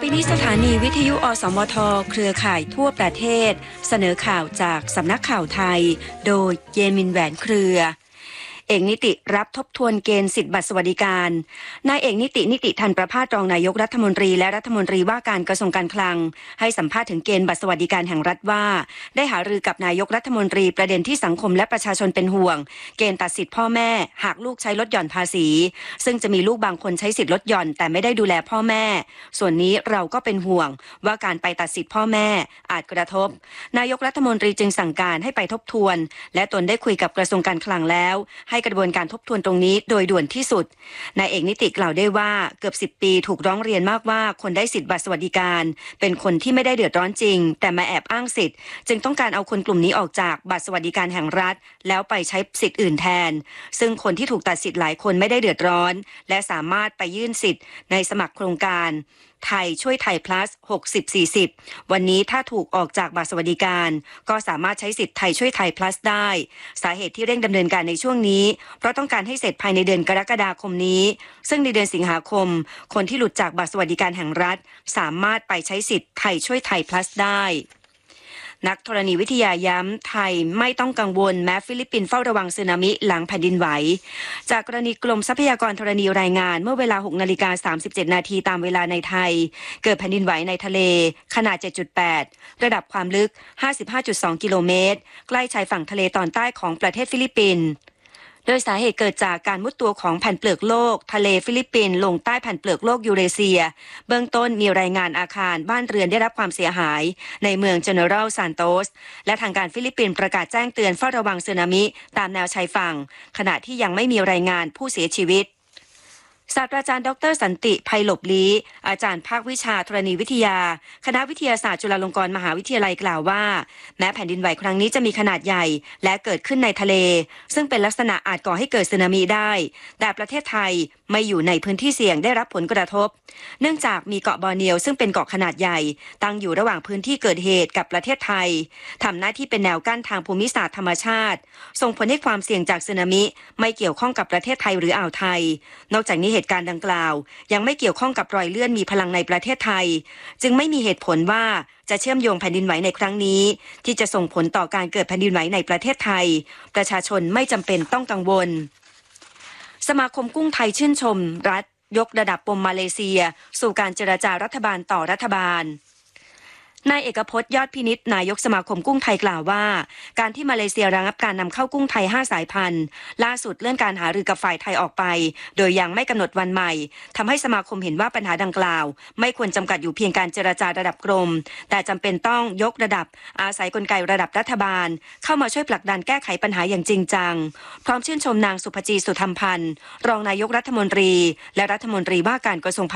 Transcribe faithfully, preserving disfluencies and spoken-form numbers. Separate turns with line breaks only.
ไปนี้สถานีวิทยุอสมทเครือข่ายทั่วประเทศเสนอข่าวจากสำนักข่าวไทยโดยเยมินแหวนเครือเอกนิติรับทบทวนเกณฑ์สิทธิบัตรสวัสดิการนายเอกนิตินิติทันประภาสรองนายกรัฐมนตรีและรัฐมนตรีว่าการกระทรวงการคลังให้สัมภาษณ์ถึงเกณฑ์บัตรสวัสดิการแห่งรัฐว่าได้หารือกับนายกรัฐมนตรีประเด็นที่สังคมและประชาชนเป็นห่วงเกณฑ์ตัดสิทธิพ่อแม่หากลูกใช้ลดหย่อนภาษีซึ่งจะมีลูกบางคนใช้สิทธิลดหย่อนแต่ไม่ได้ดูแลพ่อแม่ส่วนนี้เราก็เป็นห่วงว่าการไปตัดสิทธิพ่อแม่อาจกระทบนายกรัฐมนตรีจึงสั่งการให้ไปทบทวนและตนได้คุยกับกระทรวงการคลังแล้วให้กระบวนการทบทวนตรงนี้โดยด่วนที่สุดนายเอกนิติกล่าวได้ว่าเกือบสิบปีถูกร้องเรียนมากว่าคนได้สิทธิบัตรสวัสดิการเป็นคนที่ไม่ได้เดือดร้อนจริงแต่มาแอบอ้างสิทธิ์จึงต้องการเอาคนกลุ่มนี้ออกจากบัตรสวัสดิการแห่งรัฐแล้วไปใช้สิทธิ์อื่นแทนซึ่งคนที่ถูกตัดสิทธิ์หลายคนไม่ได้เดือดร้อนและสามารถไปยื่นสิทธิ์ในสมัครโครงการไทยช่วยไทย plus หกสิบ สี่สิบ วันนี้ถ้าถูกออกจากบัตรสวัสดิการก็สามารถใช้สิทธิ์ไทยช่วยไทย plus ได้สาเหตุที่เร่งดำเนินการในช่วงนี้เพราะต้องการให้เสร็จภายในเดือนกรกฎาคมนี้ซึ่งในเดือนสิงหาคมคนที่หลุดจากบัตรสวัสดิการแห่งรัฐสามารถไปใช้สิทธิ์ไทยช่วยไทย plus ได้นักธรณีวิทยาย้ำไทยไม่ต้องกังวลแม้ฟิลิปปินส์เฝ้าระวังสึนามิหลังแผ่นดินไหวจากกรณีกรมทรัพยากรธรณีรายงานเมื่อเวลา หกนาฬิกาสามสิบเจ็ดนาทีตามเวลาในไทยเกิดแผ่นดินไหวในทะเลขนาด เจ็ดจุดแปด ระดับความลึก ห้าสิบห้าจุดสอง กิโลเมตรใกล้ชายฝั่งทะเลตอนใต้ของประเทศฟิลิปปินส์โดยสาเหตุเกิดจากการมุดตัวของแผ่นเปลือกโลกทะเลฟิลิปปินส์ลงใต้แผ่นเปลือกโลกยูเรเซียเบื้องต้นมีรายงานอาคารบ้านเรือนได้รับความเสียหายในเมือง General Santos และทางการฟิลิปปินส์ประกาศแจ้งเตือนเฝ้าระวังสึนามิตามแนวชายฝั่งขณะที่ยังไม่มีรายงานผู้เสียชีวิตศาสตราจารย์ดรสันติไพหลบลี้อาจารย์ภาควิชาธรณีวิทยาคณะวิทยาศาสตร์จุฬาลงกรณ์มหาวิทยาลัยกล่าวว่าแม้แผ่นดินไหวครั้งนี้จะมีขนาดใหญ่และเกิดขึ้นในทะเลซึ่งเป็นลักษณะอาจก่อให้เกิดสึนามิได้แต่ประเทศไทยไม่อยู่ในพื้นที่เสี่ยงได้รับผลกระทบเนื่องจากมีเกาะบอร์เนียวซึ่งเป็นเกาะขนาดใหญ่ตั้งอยู่ระหว่างพื้นที่เกิดเหตุกับประเทศไทยทำหน้าที่เป็นแนวกั้นทางภูมิศาสตร์ธรรมชาติส่งผลให้ความเสี่ยงจากสึนามิไม่เกี่ยวข้องกับประเทศไทยหรืออ่าวไทยนอกจากนี้เหตุการณ์ดังกล่าวยังไม่เกี่ยวข้องกับรอยเลื่อนมีพลังในประเทศไทยจึงไม่มีเหตุผลว่าจะเชื่อมโยงแผ่นดินไหวในครั้งนี้ที่จะส่งผลต่อการเกิดแผ่นดินไหวในประเทศไทยประชาชนไม่จำเป็นต้องกังวลสมาคมกุ้งไทยชื่นชมรัฐยกระดับปมมาเลเซียสู่การเจรจารัฐบาลต่อรัฐบาลนายเอกพจน์ยอดพินิจนายกสมาคมกุ้งไทยกล่าวว่าการที่มาเลเซียระงับการนำเข้ากุ้งไทยห้าสายพันธุ์ล่าสุดเลื่อนการหารือกับฝ่ายไทยออกไปโดยยังไม่กำหนดวันใหม่ทำให้สมาคมเห็นว่าปัญหาดังกล่าวไม่ควรจำกัดอยู่เพียงการเจรจาระดับกรมแต่จำเป็นต้องยกระดับอาศัยกลไกระดับรัฐบาลเข้ามาช่วยผลักดันแก้ไขปัญหาอย่างจริงจังพร้อมชื่นชมนางสุภจีสุธรรมพันธ์รองนายกรัฐมนตรีและรัฐมนตรีว่าการกระทรวง